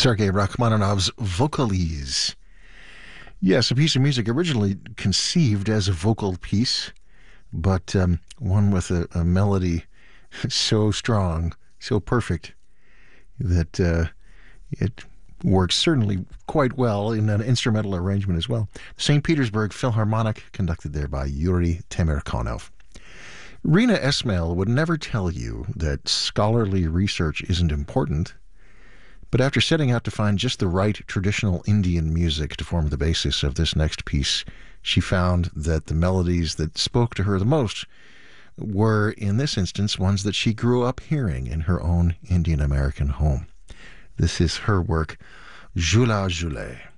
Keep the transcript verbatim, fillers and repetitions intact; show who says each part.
Speaker 1: Sergei Rachmaninoff's Vocalise. Yes, a piece of music originally conceived as a vocal piece, but um, one with a, a melody so strong, so perfect, that uh, it works certainly quite well in an instrumental arrangement as well. Saint Petersburg Philharmonic, conducted there by Yuri Temirkanov. Rina Esmail would never tell you that scholarly research isn't important, but after setting out to find just the right traditional Indian music to form the basis of this next piece, she found that the melodies that spoke to her the most were, in this instance, ones that she grew up hearing in her own Indian American home. This is her work, Jhula Jhule.